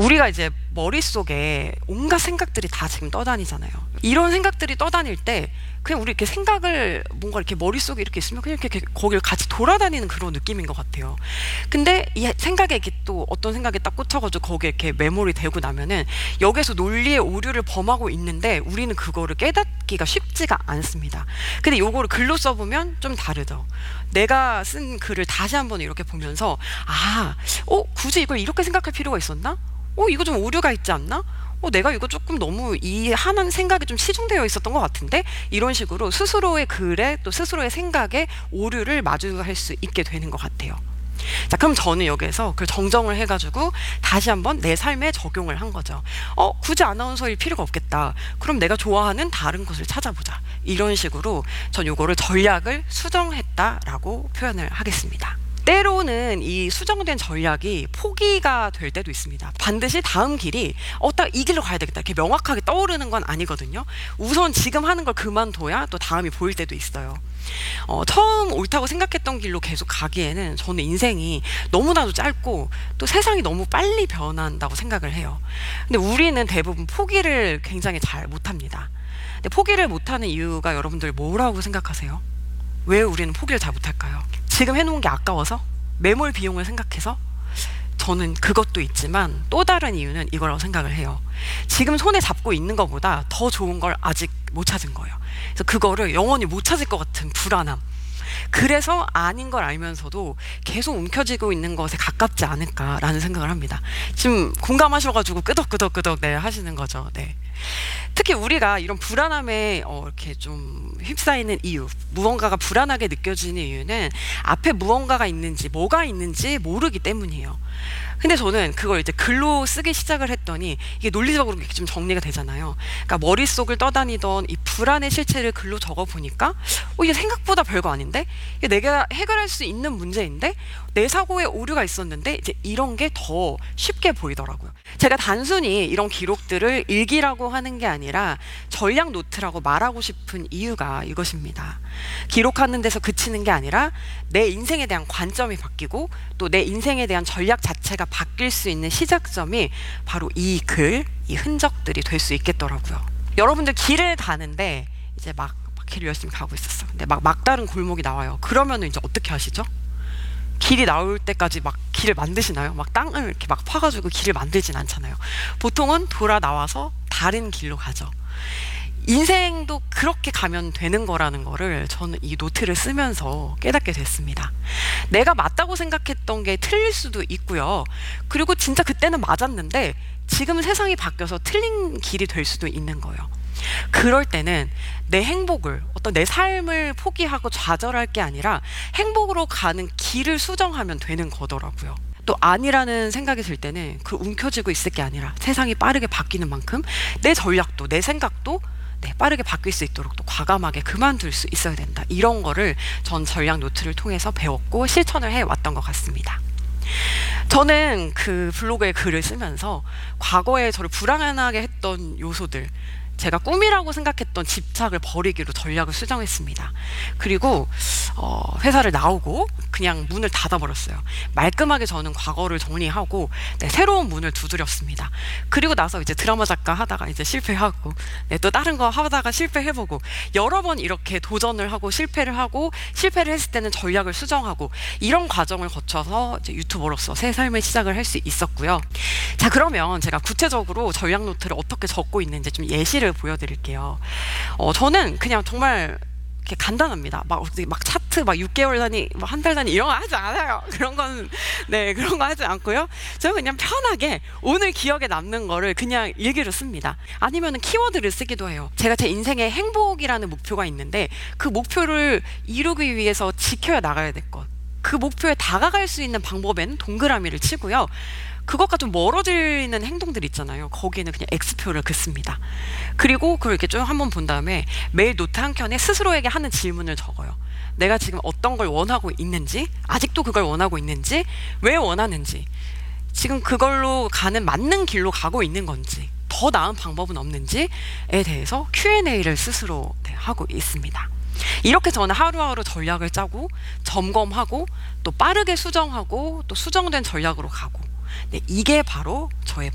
우리가 이제 머릿속에 온갖 생각들이 다 지금 떠다니잖아요. 이런 생각들이 떠다닐 때 그냥 우리 이렇게 생각을 뭔가 이렇게 머릿속에 이렇게 있으면 그냥 이렇게 거기를 같이 돌아다니는 그런 느낌인 것 같아요. 근데 이 생각에 이렇게 또 어떤 생각에 딱 꽂혀가지고 거기에 이렇게 메모리 되고 나면은 여기에서 논리의 오류를 범하고 있는데 우리는 그거를 깨닫기가 쉽지가 않습니다. 근데 요거를 글로 써보면 좀 다르죠. 내가 쓴 글을 다시 한번 이렇게 보면서 굳이 이걸 이렇게 생각할 필요가 있었나? 이거 좀 오류가 있지 않나? 내가 이거 조금 너무 이 하는 생각이 좀 치중되어 있었던 것 같은데? 이런 식으로 스스로의 글에 또 스스로의 생각에 오류를 마주할 수 있게 되는 것 같아요. 자, 그럼 저는 여기에서 그걸 정정을 해가지고 다시 한번 내 삶에 적용을 한 거죠. 굳이 아나운서일 필요가 없겠다. 그럼 내가 좋아하는 다른 곳을 찾아보자. 이런 식으로 전 요거를 전략을 수정했다라고 표현을 하겠습니다. 때로는 이 수정된 전략이 포기가 될 때도 있습니다. 반드시 다음 길이 딱 이 길로 가야 되겠다 이렇게 명확하게 떠오르는 건 아니거든요. 우선 지금 하는 걸 그만둬야 또 다음이 보일 때도 있어요. 처음 옳다고 생각했던 길로 계속 가기에는 저는 인생이 너무나도 짧고 또 세상이 너무 빨리 변한다고 생각을 해요. 근데 우리는 대부분 포기를 굉장히 잘 못합니다. 근데 포기를 못하는 이유가 여러분들 뭐라고 생각하세요? 왜 우리는 포기를 잘 못할까요? 지금 해놓은 게 아까워서? 매몰 비용을 생각해서? 저는 그것도 있지만 또 다른 이유는 이거라고 생각을 해요. 지금 손에 잡고 있는 것보다 더 좋은 걸 아직 못 찾은 거예요. 그래서 그거를 영원히 못 찾을 것 같은 불안함. 그래서 아닌 걸 알면서도 계속 움켜쥐고 있는 것에 가깝지 않을까라는 생각을 합니다. 지금 공감하셔가지고 끄덕끄덕끄덕 하시는 거죠. 네. 특히 우리가 이런 불안함에 이렇게 좀 휩싸이는 이유, 무언가가 불안하게 느껴지는 이유는 앞에 무언가가 있는지 뭐가 있는지 모르기 때문이에요. 근데 저는 그걸 이제 글로 쓰기 시작을 했더니 이게 논리적으로 좀 정리가 되잖아요. 그러니까 머릿속을 떠다니던 이 불안의 실체를 글로 적어 보니까 이게 생각보다 별거 아닌데? 이게 내가 해결할 수 있는 문제인데? 내 사고에 오류가 있었는데 이제 이런 게 더 쉽게 보이더라고요. 제가 단순히 이런 기록들을 일기라고 하는 게 아니라 전략 노트라고 말하고 싶은 이유가 이것입니다. 기록하는 데서 그치는 게 아니라 내 인생에 대한 관점이 바뀌고 또 내 인생에 대한 전략 자체가 바뀔 수 있는 시작점이 바로 이 글, 이 흔적들이 될 수 있겠더라고요. 여러분들 길을 가는데 이제 막 길을 열심히 가고 있었어. 근데 막다른 골목이 나와요. 그러면은 이제 어떻게 하시죠? 길이 나올 때까지 막 길을 만드시나요? 막 땅을 이렇게 막 파가지고 길을 만들진 않잖아요. 보통은 돌아 나와서 다른 길로 가죠. 인생도 그렇게 가면 되는 거라는 거를 저는 이 노트를 쓰면서 깨닫게 됐습니다. 내가 맞다고 생각했던 게 틀릴 수도 있고요. 그리고 진짜 그때는 맞았는데 지금 세상이 바뀌어서 틀린 길이 될 수도 있는 거예요. 그럴 때는 내 행복을, 어떤 내 삶을 포기하고 좌절할 게 아니라 행복으로 가는 길을 수정하면 되는 거더라고요. 또 아니라는 생각이 들 때는 그 움켜쥐고 있을 게 아니라 세상이 빠르게 바뀌는 만큼 내 전략도 내 생각도 빠르게 바뀔 수 있도록 또 과감하게 그만둘 수 있어야 된다. 이런 거를 전 전략 노트를 통해서 배웠고 실천을 해왔던 것 같습니다. 저는 그 블로그에 글을 쓰면서 과거에 저를 불안하게 했던 요소들, 제가 꿈이라고 생각했던 집착을 버리기로 전략을 수정했습니다. 그리고 회사를 나오고 그냥 문을 닫아버렸어요. 말끔하게 저는 과거를 정리하고 새로운 문을 두드렸습니다. 그리고 나서 이제 드라마 작가 하다가 이제 실패하고 또 다른 거 하다가 실패해보고 여러 번 이렇게 도전을 하고 실패를 했을 때는 전략을 수정하고 이런 과정을 거쳐서 이제 유튜버로서 새 삶의 시작을 할 수 있었고요. 자, 그러면 제가 구체적으로 전략 노트를 어떻게 적고 있는지 좀 예시를 보여드릴게요. 저는 그냥 정말 이렇게 간단합니다. 막 차트 6개월 단위, 한 달 단위 이런 거 하지 않아요. 그런 거 하지 않고요. 저는 그냥 편하게 오늘 기억에 남는 거를 그냥 일기로 씁니다. 아니면은 키워드를 쓰기도 해요. 제가 제 인생에 행복이라는 목표가 있는데 그 목표를 이루기 위해서 지켜야 나가야 될 것. 그 목표에 다가갈 수 있는 방법에는 동그라미를 치고요. 그것과 좀 멀어지는 행동들 있잖아요. 거기에는 그냥 X표를 긋습니다. 그리고 그걸 이렇게 좀 한번 본 다음에 매일 노트 한 켠에 스스로에게 하는 질문을 적어요. 내가 지금 어떤 걸 원하고 있는지, 아직도 그걸 원하고 있는지, 왜 원하는지, 지금 그걸로 가는 맞는 길로 가고 있는 건지, 더 나은 방법은 없는지에 대해서 Q&A를 스스로 하고 있습니다. 이렇게 저는 하루하루 전략을 짜고 점검하고 또 빠르게 수정하고 또 수정된 전략으로 가고 이게 바로 저의